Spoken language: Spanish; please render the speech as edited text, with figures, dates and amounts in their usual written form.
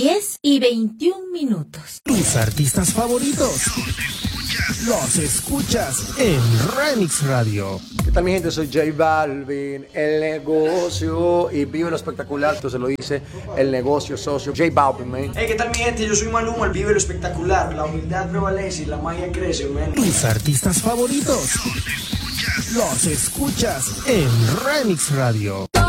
10:21. Tus artistas favoritos los escuchas en Remix Radio. ¿Qué tal, mi gente? Soy J Balvin, el negocio, y vive lo espectacular. Esto se lo dice el negocio socio J Balvin, man. Hey, ¿qué tal, mi gente? Yo soy Maluma, el vive lo espectacular. La humildad prevalece y la magia crece, man. Tus artistas favoritos los escuchas en Remix Radio.